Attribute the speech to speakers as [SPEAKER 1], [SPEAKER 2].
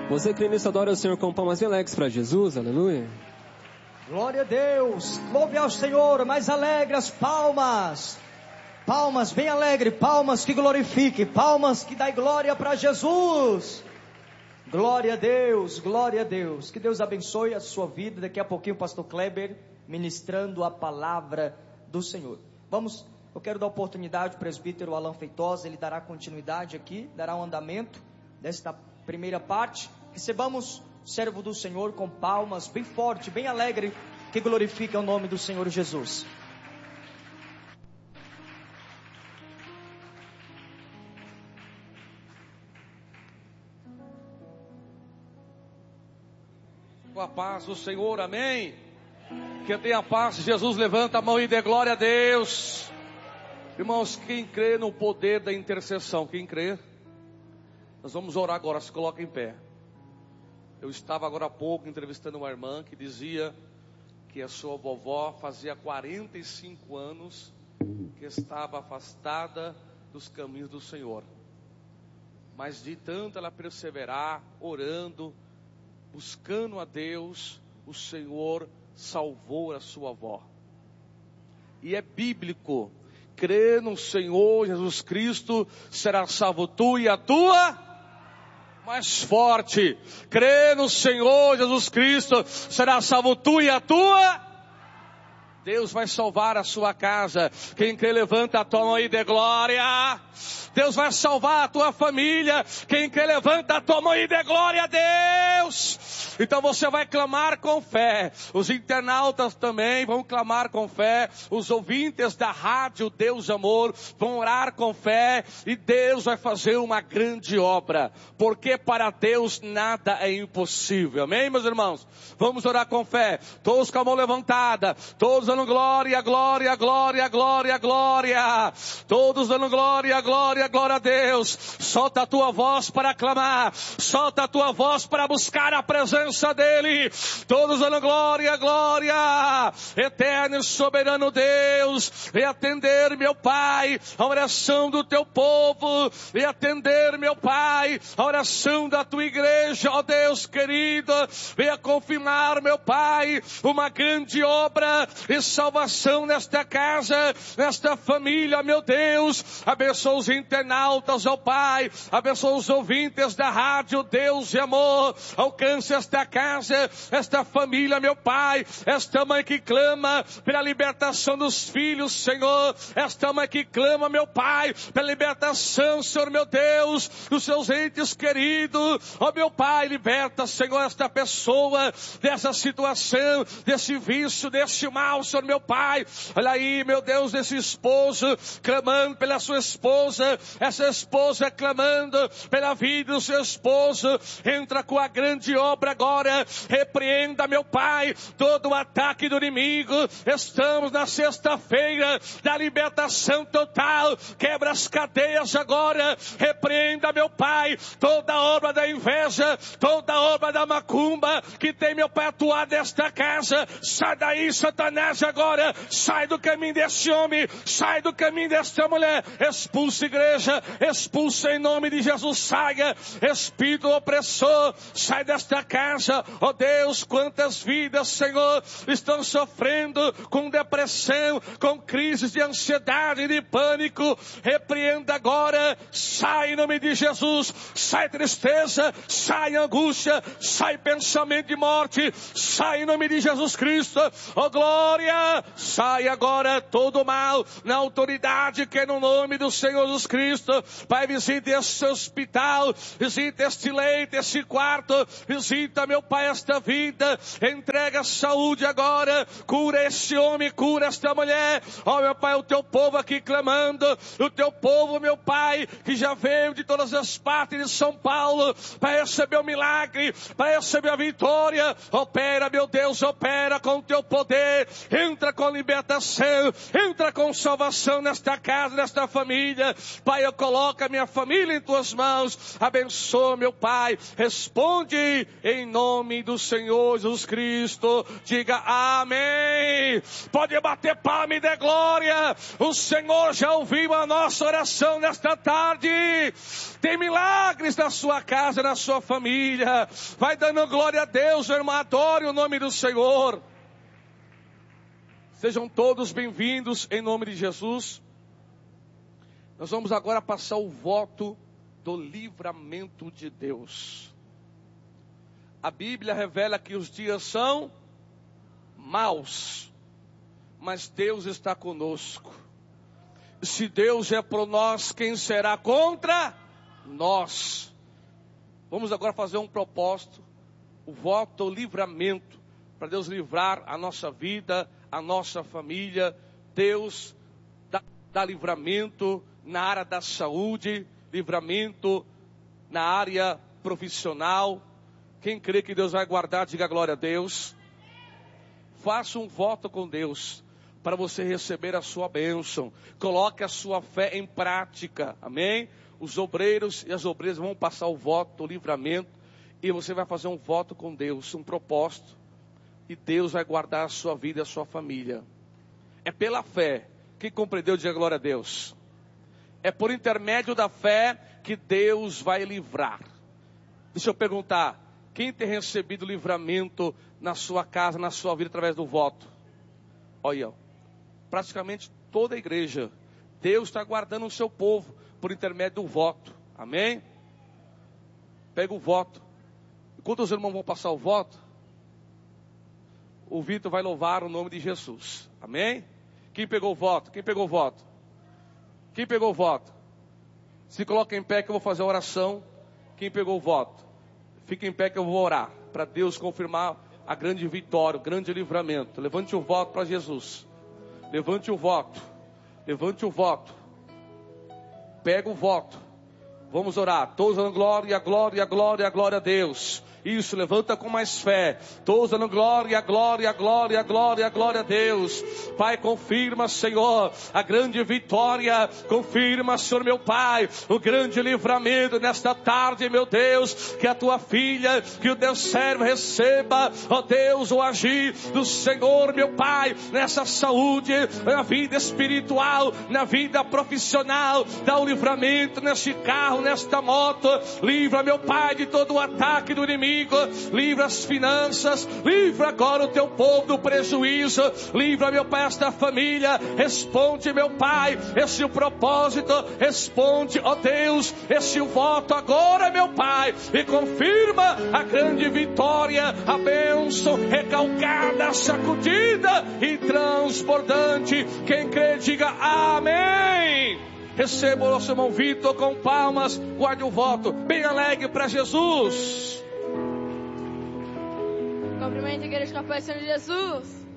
[SPEAKER 1] Você crê nisso, adora o Senhor com palmas bem alegres para Jesus, aleluia.
[SPEAKER 2] Glória a Deus, louve ao Senhor, mais alegre as palmas. Palmas bem alegre, palmas que glorifique, palmas que dai glória para Jesus. Glória a Deus, glória a Deus. Que Deus abençoe a sua vida. Daqui a pouquinho o pastor Kleber ministrando a palavra do Senhor. Eu quero dar oportunidade ao presbítero Alan Feitosa, ele dará continuidade aqui, dará um andamento desta primeira parte. Recebamos o servo do Senhor com palmas bem forte, bem alegre, que glorifica o nome do Senhor Jesus.
[SPEAKER 3] Com a paz do Senhor, amém? Quem tem a paz de Jesus, levanta a mão e dê glória a Deus. Irmãos, quem crê no poder da intercessão, quem crê? Nós vamos orar agora, se coloca em pé. Eu estava agora há pouco entrevistando uma irmã que dizia que a sua vovó fazia 45 anos que estava afastada dos caminhos do Senhor. Mas de tanto ela perseverar, orando, buscando a Deus, o Senhor salvou a sua avó. E é bíblico, crê no Senhor Jesus Cristo, será salvo tu e a tua. Mais forte, crê no Senhor Jesus Cristo, será salvo tu e a tua. Deus vai salvar a sua casa. Quem crê, levanta a tua mão e dê glória. Deus vai salvar a tua família. Quem crê, levanta a tua mão e dê glória a Deus. Então você vai clamar com fé. Os internautas também vão clamar com fé. Os ouvintes da rádio Deus Amor vão orar com fé. E Deus vai fazer uma grande obra. Porque para Deus nada é impossível. Amém, meus irmãos? Vamos orar com fé. Todos com a mão levantada. Todos dando glória, glória, glória, glória, glória. Todos dando glória, glória, glória a Deus. Solta a tua voz para clamar. Solta a tua voz para buscar a presença dEle. Todos dando glória, glória. Eterno e soberano Deus, vem atender, meu Pai, a oração do teu povo. Vem atender, meu Pai, a oração da tua igreja, ó Deus querido. Venha confirmar, meu Pai, uma grande obra e salvação nesta casa, nesta família, meu Deus. Abençoa os internautas, ó Pai. Abençoa os ouvintes da rádio Deus e Amor. Alcance esta casa, esta família, meu Pai. Esta mãe que clama pela libertação dos filhos, Senhor. Esta mãe que clama, meu Pai, pela libertação, Senhor, meu Deus, dos seus entes queridos. Ó meu Pai, liberta, Senhor, esta pessoa dessa situação, desse vício, desse mal, Senhor, meu Pai. Olha aí, meu Deus, esse esposo clamando pela sua esposa, essa esposa clamando pela vida do seu esposo. Entra com a grande obra agora. Repreenda, meu Pai, todo o ataque do inimigo. Estamos na sexta-feira da libertação total. Quebra as cadeias agora. Repreenda, meu Pai, toda a obra da inveja, toda a obra da macumba que tem, meu Pai, atuado nesta casa. Sai daí, Satanás, agora. Sai do caminho desse homem, sai do caminho desta mulher. Expulsa, igreja, expulsa em nome de Jesus. Saia, espírito opressor, sai desta casa. Ó Deus, quantas vidas, Senhor, estão sofrendo com depressão, com crises de ansiedade e de pânico. Repreenda agora. Sai em nome de Jesus. Sai tristeza, sai angústia, sai pensamento de morte. Sai em nome de Jesus Cristo. Ó glória. Sai agora todo mal na autoridade que é no nome do Senhor Jesus Cristo. Pai, visita este hospital, visita este leito, este quarto, visita, meu Pai, esta vida. Entrega saúde agora. Cura este homem, cura esta mulher. Ó meu Pai, o teu povo aqui clamando, o teu povo, meu Pai, que já veio de todas as partes de São Paulo para receber o milagre, para receber a vitória. Opera, meu Deus, opera com o teu poder. entra com libertação, entra com salvação nesta casa, nesta família. Pai, eu coloco a minha família em tuas mãos, abençoa, meu Pai, responde em nome do Senhor Jesus Cristo, diga amém. Pode bater palma e dê glória. O Senhor já ouviu a nossa oração nesta tarde. Tem milagres na sua casa, na sua família. Vai dando glória a Deus, meu irmão, adore o nome do Senhor. Sejam todos bem-vindos em nome de Jesus. Nós vamos agora passar o voto do livramento de Deus. A Bíblia revela que os dias são maus, mas Deus está conosco. Se Deus é por nós, quem será contra nós? Vamos agora fazer um propósito, o voto do livramento, para Deus livrar a nossa vida, a nossa família. Deus dá livramento na área da saúde, livramento na área profissional. Quem crê que Deus vai guardar, diga glória a Deus. Faça um voto com Deus para você receber a sua bênção. Coloque a sua fé em prática, amém? Os obreiros e as obreiras vão passar o voto do livramento e você vai fazer um voto com Deus, um propósito. E Deus vai guardar a sua vida e a sua família. É pela fé. Quem compreendeu, diga glória a Deus. É por intermédio da fé que Deus vai livrar. Deixa eu perguntar, quem tem recebido livramento na sua casa, na sua vida, através do voto? Olha, praticamente toda a igreja. Deus está guardando o seu povo por intermédio do voto. Amém? Pega o voto. Enquanto os irmãos vão passar o voto, o Vitor vai louvar o nome de Jesus. Amém? Quem pegou o voto? Quem pegou o voto? Quem pegou o voto? Se coloca em pé que eu vou fazer a oração. Quem pegou o voto? Fica em pé que eu vou orar, para Deus confirmar a grande vitória, o grande livramento. Levante o voto para Jesus. Levante o voto. Levante o voto. Pega o voto. Vamos orar. Todos dando glória, glória, glória, glória a Deus. Isso, levanta com mais fé. Todos dando glória, glória, glória, glória, glória a Deus. Pai, confirma, Senhor, a grande vitória. Confirma, Senhor, meu Pai, o grande livramento nesta tarde, meu Deus. Que a tua filha, que o teu servo receba, ó Deus, o agir do Senhor, meu Pai, nessa saúde, na vida espiritual, na vida profissional. Dá o livramento neste carro, nesta moto. Livra, meu Pai, de todo o ataque do inimigo. Livra as finanças. Livra agora o teu povo do prejuízo. Livra, meu Pai, esta família. Responde, meu Pai, esse o propósito. Responde, ó Deus, esse o voto agora, meu Pai. E confirma a grande vitória, a bênção recalcada, sacudida e transbordante. Quem crê, diga amém. Receba o nosso irmão Vitor com palmas. Guarde o voto bem alegre para Jesus.
[SPEAKER 4] Cumprimento a igreja com a paz de Jesus.